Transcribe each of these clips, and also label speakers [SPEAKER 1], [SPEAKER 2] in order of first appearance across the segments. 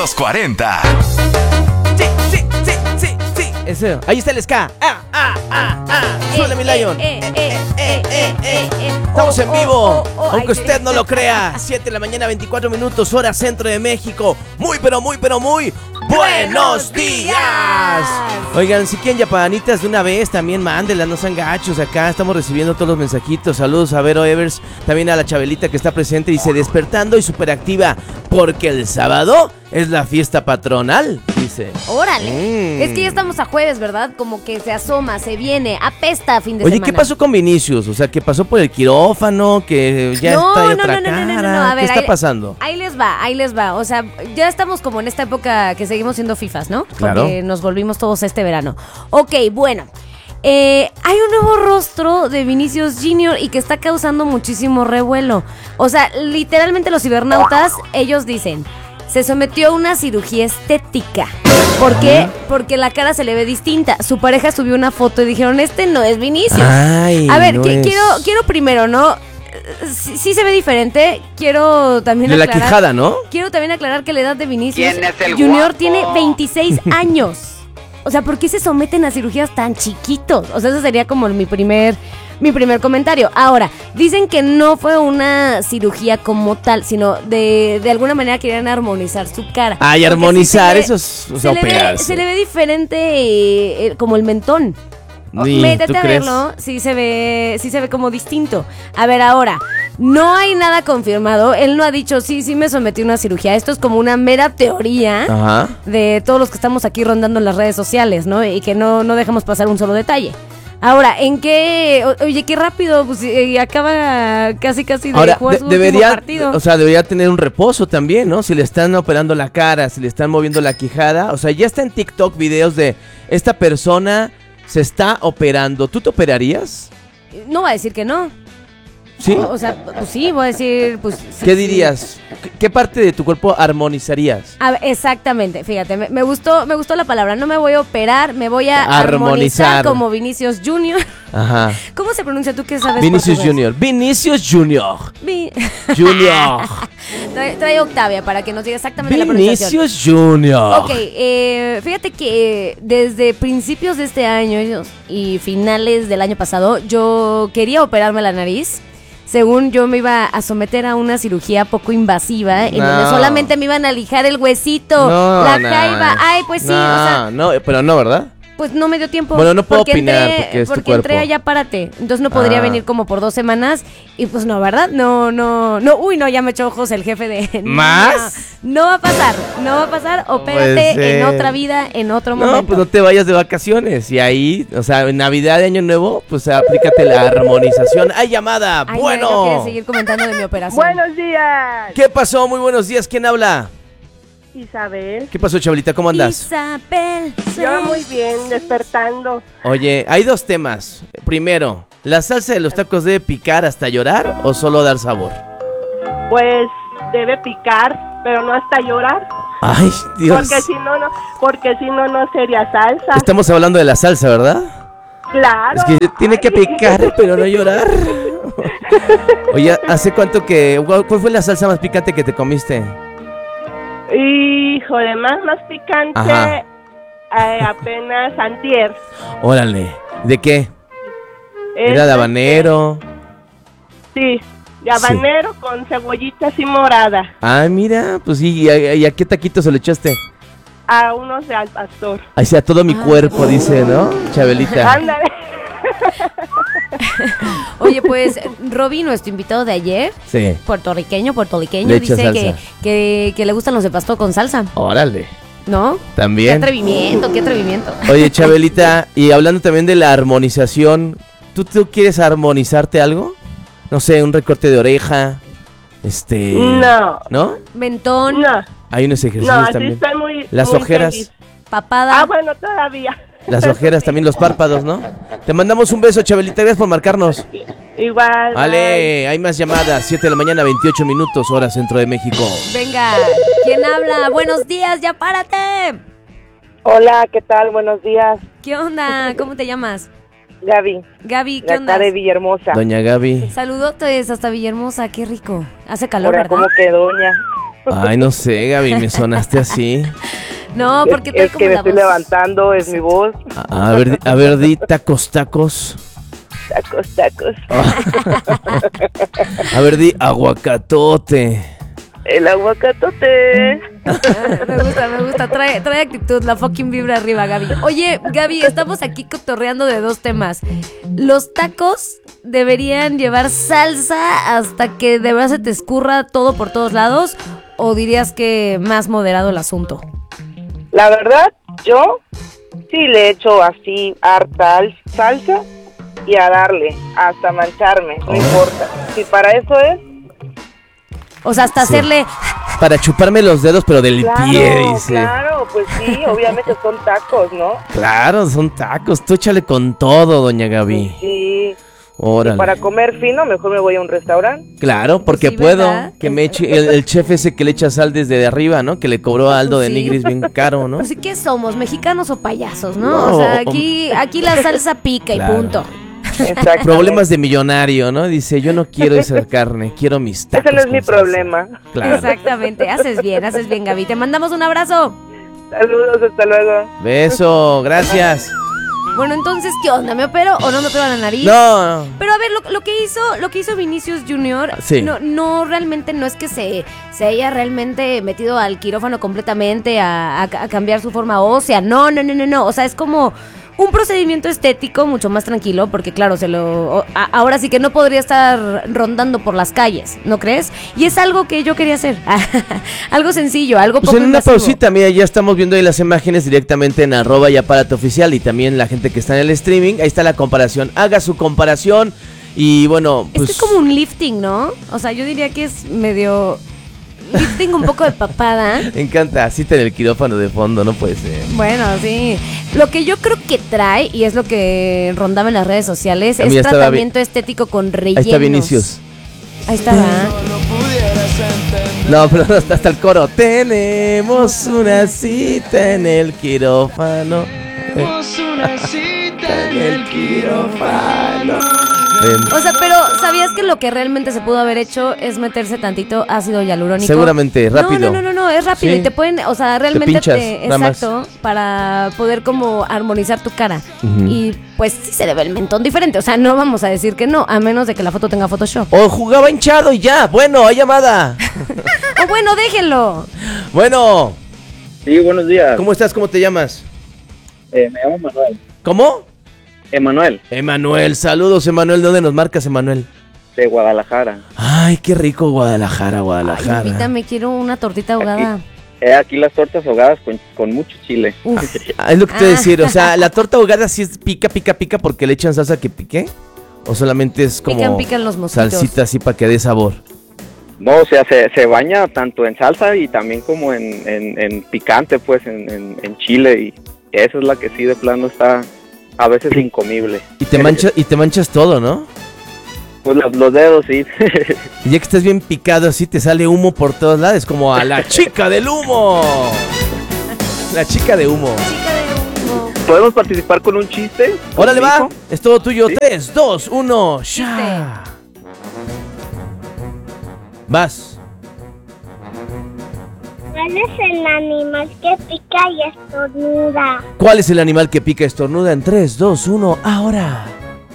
[SPEAKER 1] los 40.
[SPEAKER 2] Sí. Eso. Ahí está el ska. Suena mi Lion. Estamos en vivo, aunque usted no lo crea. 7 de la mañana, 24 minutos, hora centro de México. Muy buenos días. Oigan, si quieren yapanitas de una vez, también mándenlas, no sean gachos. Acá estamos recibiendo todos los mensajitos. Saludos a Vero Evers, también a la Chabelita que está presente. Dice, despertando y superactiva, porque el sábado es la fiesta patronal, dice.
[SPEAKER 3] Órale, es que ya estamos a jueves, ¿verdad? Como que se asoma, se viene, apesta a fin de semana.
[SPEAKER 2] Oye, ¿qué pasó con Vinicius? O sea, ¿qué pasó por el quirófano? Que ya está de otra cara.
[SPEAKER 3] A ver,
[SPEAKER 2] ¿qué está pasando?
[SPEAKER 3] Ahí les va. O sea, ya estamos como en esta época que seguimos siendo fifas, ¿no?
[SPEAKER 2] Claro.
[SPEAKER 3] Porque nos volvimos todos este verano. Ok, bueno. Hay un nuevo rostro de Vinicius Junior y que está causando muchísimo revuelo. O sea, literalmente los cibernautas, ellos dicen, se sometió a una cirugía estética. ¿Por qué? Porque la cara se le ve distinta. Su pareja subió una foto y dijeron, este no es Vinicius.
[SPEAKER 2] Ay,
[SPEAKER 3] a ver,
[SPEAKER 2] no
[SPEAKER 3] quiero primero, ¿no? Sí se ve diferente. Quiero también
[SPEAKER 2] de
[SPEAKER 3] aclarar.
[SPEAKER 2] La quijada, ¿no?
[SPEAKER 3] Quiero también aclarar que la edad de Vinicius
[SPEAKER 4] ¿Quién es el
[SPEAKER 3] Junior
[SPEAKER 4] guapo?
[SPEAKER 3] tiene 26 años. O sea, ¿por qué se someten a cirugías tan chiquitos? O sea, eso sería como mi primer comentario. Ahora, dicen que no fue una cirugía como tal, sino de alguna manera querían armonizar su cara.
[SPEAKER 2] Ay, armonizar, eso es operarse.
[SPEAKER 3] Se le ve diferente como el mentón. Métete a verlo, sí se ve como distinto. A ver, ahora, no hay nada confirmado. Él no ha dicho, sí me sometí a una cirugía. Esto es como una mera teoría de todos los que estamos aquí rondando en las redes sociales, ¿no? Y que no dejamos pasar un solo detalle. Ahora, ¿en qué? Oye, qué rápido, pues acaba casi de
[SPEAKER 2] ahora,
[SPEAKER 3] jugar su último partido.
[SPEAKER 2] O sea, debería tener un reposo también, ¿no? Si le están operando la cara, si le están moviendo la quijada. O sea, ya está en TikTok videos de esta persona se está operando. ¿Tú te operarías?
[SPEAKER 3] No va a decir que no.
[SPEAKER 2] ¿Sí?
[SPEAKER 3] O sea, pues sí, voy a decir, pues...
[SPEAKER 2] ¿Qué dirías? ¿Qué parte de tu cuerpo armonizarías?
[SPEAKER 3] A ver, exactamente, fíjate, me gustó la palabra. No me voy a operar, me voy a armonizar como Vinicius Junior.
[SPEAKER 2] Ajá.
[SPEAKER 3] ¿Cómo se pronuncia? ¿Tú qué sabes?
[SPEAKER 2] Vinicius Junior. Vinicius Junior. Junior.
[SPEAKER 3] Trae Octavia para que nos diga exactamente la pronunciación.
[SPEAKER 2] Vinicius Junior.
[SPEAKER 3] Ok, fíjate que desde principios de este año y finales del año pasado, yo quería operarme la nariz. Según yo me iba a someter a una cirugía poco invasiva, en donde solamente me iban a lijar el huesito, la jaiba. Ay, pues sí, o sea...
[SPEAKER 2] No, pero no, ¿verdad?
[SPEAKER 3] Pues no me dio tiempo.
[SPEAKER 2] Bueno, no puedo opinar porque es tu cuerpo.
[SPEAKER 3] Entré allá, párate. Entonces no podría venir como por 2 semanas. Y pues no, ¿verdad? No. Uy, no, ya me echó ojos el jefe de...
[SPEAKER 2] ¿Más?
[SPEAKER 3] No va a pasar. Opérate en otra vida, en otro momento.
[SPEAKER 2] No, pues no te vayas de vacaciones. Y ahí, o sea, en Navidad de Año Nuevo, pues aplícate la armonización. ¡Ay, llamada!
[SPEAKER 3] Ay,
[SPEAKER 2] bueno.
[SPEAKER 3] No quiere seguir comentando de mi operación.
[SPEAKER 5] Buenos días.
[SPEAKER 2] ¿Qué pasó? Muy buenos días. ¿Quién habla?
[SPEAKER 5] Isabel.
[SPEAKER 2] ¿Qué pasó, Chabelita? ¿Cómo andas?
[SPEAKER 3] Isabel.
[SPEAKER 5] Yo muy bien, despertando.
[SPEAKER 2] Oye, hay 2 temas. Primero, ¿la salsa de los tacos debe picar hasta llorar o solo dar sabor?
[SPEAKER 5] Pues debe picar, pero no hasta llorar.
[SPEAKER 2] Ay, Dios.
[SPEAKER 5] Porque si no sería salsa.
[SPEAKER 2] Estamos hablando de la salsa, ¿verdad?
[SPEAKER 5] Claro.
[SPEAKER 2] Es que tiene que picar, pero no llorar. Oye, ¿hace cuánto cuál fue la salsa más picante que te comiste?
[SPEAKER 5] Híjole, más picante, apenas antier.
[SPEAKER 2] Órale, ¿de qué? ¿Era de habanero?
[SPEAKER 5] Sí, de habanero con cebollita así morada.
[SPEAKER 2] Ah, mira, pues sí, ¿y a qué taquito se le echaste?
[SPEAKER 5] A unos de al pastor.
[SPEAKER 2] Ahí sea todo mi cuerpo, dice, ¿no? Chabelita.
[SPEAKER 5] Ándale.
[SPEAKER 3] Oye, pues Roby, nuestro invitado de ayer,
[SPEAKER 2] sí,
[SPEAKER 3] puertorriqueño,
[SPEAKER 2] le echa
[SPEAKER 3] dice
[SPEAKER 2] salsa.
[SPEAKER 3] que le gustan los de pastor con salsa.
[SPEAKER 2] Órale.
[SPEAKER 3] ¿No?
[SPEAKER 2] También.
[SPEAKER 3] Qué atrevimiento.
[SPEAKER 2] Oye, Chabelita, y hablando también de la armonización, ¿tú quieres armonizarte algo? No sé, un recorte de oreja,
[SPEAKER 5] No.
[SPEAKER 2] ¿no?
[SPEAKER 3] Mentón.
[SPEAKER 5] No.
[SPEAKER 2] Hay unos ejercicios también.
[SPEAKER 5] Estoy muy
[SPEAKER 2] Las
[SPEAKER 5] muy
[SPEAKER 2] ojeras.
[SPEAKER 5] feliz.
[SPEAKER 3] Papada.
[SPEAKER 5] Bueno, todavía.
[SPEAKER 2] Las ojeras, también los párpados, ¿no? Te mandamos un beso, Chabelita, gracias por marcarnos.
[SPEAKER 5] Igual.
[SPEAKER 2] Vale, hay más llamadas, 7 de la mañana, 28 minutos, hora centro de México.
[SPEAKER 3] Venga, ¿quién habla? Buenos días, ya párate.
[SPEAKER 6] Hola, ¿qué tal? Buenos días.
[SPEAKER 3] ¿Qué onda? ¿Cómo te llamas?
[SPEAKER 6] Gaby.
[SPEAKER 3] Gaby, ¿qué
[SPEAKER 6] De
[SPEAKER 3] onda?
[SPEAKER 6] acá de Villahermosa.
[SPEAKER 2] Doña Gaby.
[SPEAKER 3] Saludotes hasta Villahermosa, qué rico. Hace calor,
[SPEAKER 6] Ahora,
[SPEAKER 3] ¿verdad?
[SPEAKER 6] ¿cómo que doña?
[SPEAKER 2] Ay, no sé, Gaby, me sonaste así.
[SPEAKER 3] No, porque
[SPEAKER 6] Es que me estoy levantando, es mi voz.
[SPEAKER 2] A ver, di tacos.
[SPEAKER 6] Tacos.
[SPEAKER 2] A ver, di aguacatote.
[SPEAKER 6] El aguacatote.
[SPEAKER 3] Me gusta. Trae actitud, la fucking vibra arriba, Gaby. Oye, Gaby, estamos aquí cotorreando de dos temas. Los tacos deberían llevar salsa hasta que de verdad se te escurra todo por todos lados, ¿o dirías que más moderado el asunto?
[SPEAKER 6] La verdad, yo sí le echo así harta salsa y a darle hasta mancharme, no importa. Si para eso es.
[SPEAKER 3] O sea, hasta hacerle...
[SPEAKER 2] Para chuparme los dedos, pero del pie, dice.
[SPEAKER 6] Claro, pues sí, obviamente son tacos, ¿no?
[SPEAKER 2] Claro, son tacos. Tú échale con todo, doña Gaby.
[SPEAKER 6] Sí.
[SPEAKER 2] Órale.
[SPEAKER 6] Y para comer fino, mejor me voy a un restaurante.
[SPEAKER 2] Claro, porque
[SPEAKER 3] Sí,
[SPEAKER 2] puedo.
[SPEAKER 3] ¿verdad?
[SPEAKER 2] Que me eche el chef ese que le echa sal desde arriba, ¿no? Que le cobró a Aldo de
[SPEAKER 3] Sí.
[SPEAKER 2] Nigris bien caro, ¿no?
[SPEAKER 3] Pues sí, ¿qué somos? ¿Mexicanos o payasos, no?
[SPEAKER 2] No.
[SPEAKER 3] O sea, aquí la salsa pica
[SPEAKER 2] Claro.
[SPEAKER 3] y punto.
[SPEAKER 6] Exactamente.
[SPEAKER 2] Problemas de millonario, ¿no? Dice, yo no quiero esa carne, quiero mis tacos.
[SPEAKER 6] Ese no es mi
[SPEAKER 2] con salsa.
[SPEAKER 6] problema.
[SPEAKER 2] Claro.
[SPEAKER 3] Exactamente, haces bien, Gaby. Te mandamos un abrazo.
[SPEAKER 6] Saludos, hasta luego.
[SPEAKER 2] Beso, gracias.
[SPEAKER 3] Bueno, entonces, ¿qué onda? ¿Me opero o no me opero la nariz?
[SPEAKER 2] No.
[SPEAKER 3] Pero a ver, lo que hizo Vinicius Junior,
[SPEAKER 2] Sí.
[SPEAKER 3] no realmente no es que se haya realmente metido al quirófano completamente a cambiar su forma ósea. No. O sea, es como un procedimiento estético mucho más tranquilo, porque claro, ahora sí que no podría estar rondando por las calles, ¿no crees? Y es algo que yo quería hacer. Algo sencillo, algo
[SPEAKER 2] Pues
[SPEAKER 3] poco
[SPEAKER 2] en una
[SPEAKER 3] invasivo.
[SPEAKER 2] pausita, mira, ya estamos viendo ahí las imágenes directamente en @yaparateoficial y también la gente que está en el streaming. Ahí está la comparación. Haga su comparación y bueno, pues...
[SPEAKER 3] Es como un lifting, ¿no? O sea, yo diría que es medio lifting un poco de papada.
[SPEAKER 2] Me encanta, cita en el quirófano de fondo, no puede ser.
[SPEAKER 3] Bueno, sí. Lo que yo creo que trae, y es lo que rondaba en las redes sociales,
[SPEAKER 2] A mí
[SPEAKER 3] es
[SPEAKER 2] ya estaba
[SPEAKER 3] tratamiento estético con rellenos.
[SPEAKER 2] Ahí está Vinicius.
[SPEAKER 3] Ahí está, ¿verdad?
[SPEAKER 2] No, pero no, hasta el coro. Tenemos una cita en el quirófano.
[SPEAKER 1] Tenemos una cita
[SPEAKER 2] En el quirófano.
[SPEAKER 3] O sea, pero ¿sabías que lo que realmente se pudo haber hecho es meterse tantito ácido hialurónico?
[SPEAKER 2] Seguramente, rápido.
[SPEAKER 3] No, es rápido.
[SPEAKER 2] Sí.
[SPEAKER 3] Y te pueden, o sea, realmente
[SPEAKER 2] pinchas, nada más.
[SPEAKER 3] exacto, para poder como armonizar tu cara.
[SPEAKER 2] Ujú.
[SPEAKER 3] Y pues sí se le ve el mentón diferente. O sea, no vamos a decir que no, a menos de que la foto tenga Photoshop.
[SPEAKER 2] O jugaba hinchado y ya. Bueno, hay llamada.
[SPEAKER 3] O bueno, déjenlo.
[SPEAKER 2] Bueno,
[SPEAKER 4] Sí, buenos días.
[SPEAKER 2] ¿cómo estás? ¿Cómo te llamas?
[SPEAKER 4] Me llamo Manuel.
[SPEAKER 2] ¿Cómo?
[SPEAKER 4] Emanuel,
[SPEAKER 2] Emanuel, saludos, Emanuel. ¿Dónde nos marcas, Emanuel?
[SPEAKER 4] de Guadalajara.
[SPEAKER 2] Ay, qué rico Guadalajara,
[SPEAKER 3] Ay,
[SPEAKER 2] Guadalajara.
[SPEAKER 3] invítame, quiero una tortita ahogada.
[SPEAKER 4] Aquí las tortas ahogadas con mucho chile.
[SPEAKER 3] Uf.
[SPEAKER 2] Es lo que te voy a decir, o sea, la torta ahogada sí es pica porque le echan salsa que pique. ¿O solamente es como
[SPEAKER 3] Pican los mosquitos.
[SPEAKER 2] salsita así para que dé sabor?
[SPEAKER 4] No, o sea, se baña tanto en salsa y también como en picante, pues, en chile. Y esa es la que sí de plano está a veces incomible.
[SPEAKER 2] Y te manchas todo, ¿no?
[SPEAKER 4] Pues los dedos, sí.
[SPEAKER 2] Y ya que estás bien picado así, te sale humo por todos lados, como a la chica del humo. La chica de humo.
[SPEAKER 3] Chica de humo.
[SPEAKER 4] ¿Podemos participar con un chiste?
[SPEAKER 2] Órale, va.
[SPEAKER 4] ¿Conmigo?
[SPEAKER 2] Es todo tuyo.
[SPEAKER 4] ¿Sí?
[SPEAKER 2] 3, 2, 1, ya. Vas.
[SPEAKER 7] ¿Cuál es el animal que pica y estornuda?
[SPEAKER 2] ¿Cuál es el animal que pica y estornuda? En 3, 2, 1, ahora.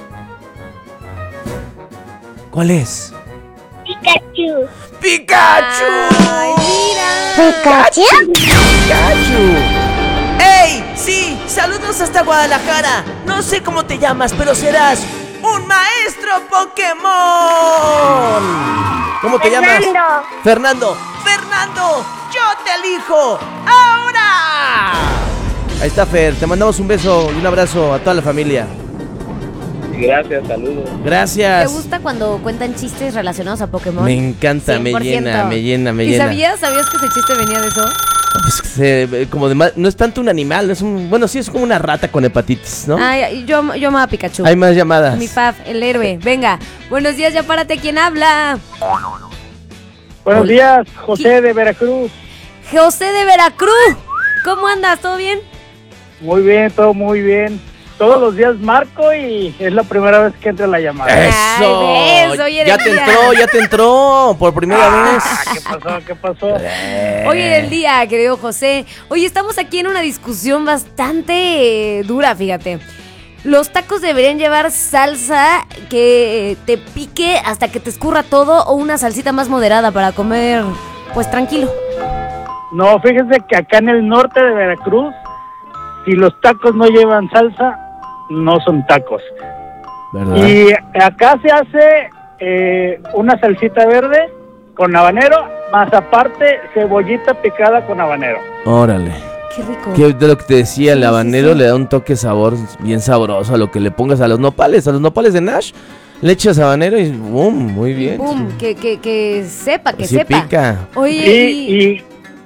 [SPEAKER 2] ¿Cuál es?
[SPEAKER 7] Pikachu.
[SPEAKER 2] ¡Pikachu!
[SPEAKER 3] Ay, mira.
[SPEAKER 7] ¿Pikachu?
[SPEAKER 2] ¡Pikachu! ¡Ey! Sí, saludos hasta Guadalajara. No sé cómo te llamas, pero serás un maestro Pokémon. ¿Cómo te llamas?
[SPEAKER 7] Fernando.
[SPEAKER 2] Fernando, yo te elijo ahora. Ahí está Fer, te mandamos un beso y un abrazo a toda la familia.
[SPEAKER 4] Gracias, saludos.
[SPEAKER 3] ¿Te
[SPEAKER 2] Gracias.
[SPEAKER 3] gusta cuando cuentan chistes relacionados a Pokémon?
[SPEAKER 2] Me encanta, me
[SPEAKER 3] 100%.
[SPEAKER 2] llena, me llena.
[SPEAKER 3] ¿Y sabías que ese chiste venía de eso?
[SPEAKER 2] Pues, como no es tanto un animal, bueno, sí es como una rata con hepatitis, ¿no?
[SPEAKER 3] Ay, yo amaba a Pikachu.
[SPEAKER 2] Hay más llamadas.
[SPEAKER 3] Mi Fab, el héroe. Venga, buenos días, ya párate. ¿Quién habla?
[SPEAKER 8] Buenos días, José de Veracruz.
[SPEAKER 3] José de Veracruz. ¿Cómo andas? ¿Todo bien?
[SPEAKER 8] Muy bien, todo muy bien. todos los días marco y es la primera vez que entra la llamada.
[SPEAKER 2] ¡Eso!
[SPEAKER 3] Ay, ves, oye,
[SPEAKER 2] ya
[SPEAKER 3] Erendira.
[SPEAKER 2] te entró por primera vez.
[SPEAKER 8] ¿Qué pasó?
[SPEAKER 3] Hoy en el día, querido José. Oye, estamos aquí en una discusión bastante dura, fíjate. Los tacos deberían llevar salsa que te pique hasta que te escurra todo o una salsita más moderada para comer, pues tranquilo.
[SPEAKER 8] No, fíjese que acá en el norte de Veracruz, si los tacos no llevan salsa, no son tacos.
[SPEAKER 2] ¿Verdad?
[SPEAKER 8] Y acá se hace una salsita verde con habanero, más aparte cebollita picada con habanero.
[SPEAKER 2] Órale.
[SPEAKER 3] Qué rico.
[SPEAKER 2] Que de lo que te decía, el
[SPEAKER 3] Sí,
[SPEAKER 2] habanero
[SPEAKER 3] sí, sí.
[SPEAKER 2] le da un toque sabor bien sabroso a lo que le pongas a los nopales de Nash. Le echas habanero y ¡bum! Muy bien.
[SPEAKER 3] Pum, que sepa, que
[SPEAKER 2] Sí
[SPEAKER 3] sepa.
[SPEAKER 2] pica.
[SPEAKER 3] Oye,
[SPEAKER 8] Y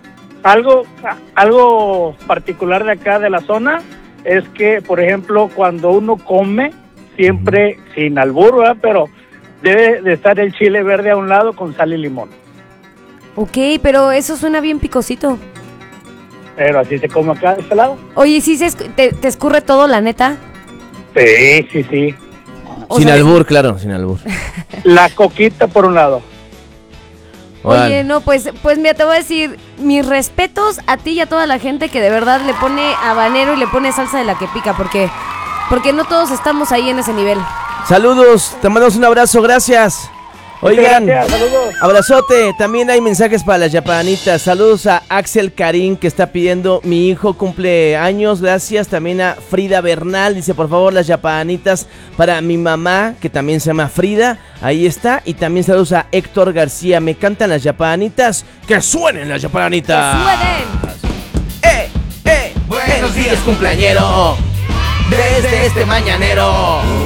[SPEAKER 8] algo particular de acá de la zona es que, por ejemplo, cuando uno come, siempre sin albur, ¿verdad? Pero debe de estar el chile verde a un lado con sal y limón.
[SPEAKER 3] ok, pero eso suena bien picosito.
[SPEAKER 8] Pero así se come acá de este lado.
[SPEAKER 3] Oye, ¿sí te escurre todo, la neta?
[SPEAKER 8] Sí.
[SPEAKER 3] O
[SPEAKER 2] Sin
[SPEAKER 3] sea,
[SPEAKER 2] albur, claro, sin albur.
[SPEAKER 8] La coquita por un lado.
[SPEAKER 2] Órale.
[SPEAKER 3] Oye, no, pues mira, te voy a decir, mis respetos a ti y a toda la gente que de verdad le pone habanero y le pone salsa de la que pica, porque no todos estamos ahí en ese nivel.
[SPEAKER 2] Saludos, te mandamos un abrazo, gracias. Oigan,
[SPEAKER 8] Gracias, saludos.
[SPEAKER 2] abrazote, también hay mensajes para las yapanitas. Saludos a Axel Karim que está pidiendo, mi hijo cumple años, gracias. También a Frida Bernal, dice por favor las yapanitas para mi mamá que también se llama Frida, ahí está. Y también saludos a Héctor García, me cantan las yapanitas, que suenen las yapanitas.
[SPEAKER 3] ¡Suenen!
[SPEAKER 2] Buenos días cumpleañero, desde este mañanero.